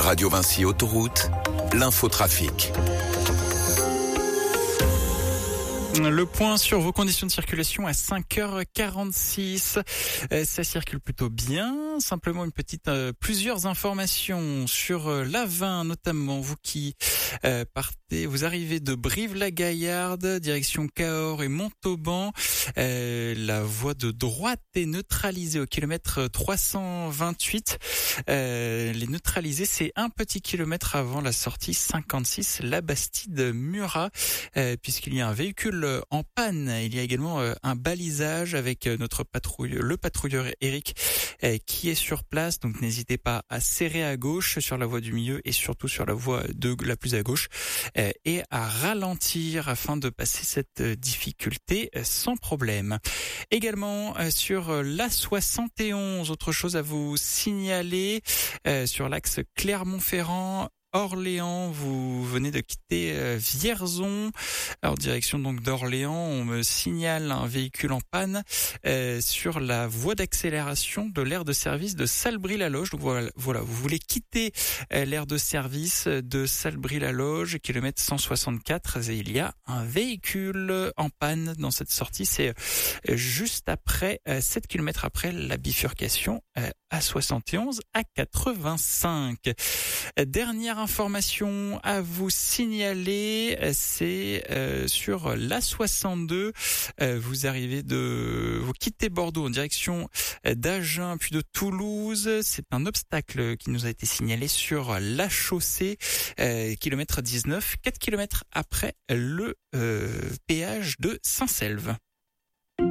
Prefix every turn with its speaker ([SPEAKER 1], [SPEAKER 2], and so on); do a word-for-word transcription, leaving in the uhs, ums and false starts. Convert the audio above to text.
[SPEAKER 1] Radio Vinci Autoroute, l'infotrafic.
[SPEAKER 2] Le point sur vos conditions de circulation à cinq heures quarante-six. Euh, ça circule plutôt bien. Simplement une petite, euh, plusieurs informations sur euh, l'A vingt, notamment vous qui euh, partez, vous arrivez de Brive-la-Gaillarde, direction Cahors et Montauban. Euh, la voie de droite est neutralisée au kilomètre trois cent vingt-huit. Euh, les neutralisés, c'est un petit kilomètre avant la sortie cinquante-six, la Bastide-Murat, euh, puisqu'il y a un véhicule en panne. Il y a également un balisage avec notre patrouille, le patrouilleur Eric qui est sur place. Donc n'hésitez pas à serrer à gauche sur la voie du milieu et surtout sur la voie de la plus à gauche et à ralentir afin de passer cette difficulté sans problème. Également sur l'A soixante et onze, autre chose à vous signaler sur l'axe Clermont-Ferrand. Orléans, vous venez de quitter euh, Vierzon, en direction donc d'Orléans. On me signale un véhicule en panne euh, sur la voie d'accélération de l'aire de service de Salbris-la-Loge. Donc voilà, voilà, vous voulez quitter euh, l'aire de service de Salbris-la-Loge, kilomètre cent soixante-quatre, et il y a un véhicule en panne dans cette sortie. C'est euh, juste après, euh, sept kilomètres après la bifurcation euh, A soixante et onze à quatre-vingt-cinq. Dernière information à vous signaler, c'est euh, sur l'A soixante-deux. Euh, vous arrivez de, vous quittez Bordeaux en direction d'Agen puis de Toulouse. C'est un obstacle qui nous a été signalé sur la chaussée, euh, kilomètre dix-neuf, quatre kilomètres après le euh, péage de Saint-Selve.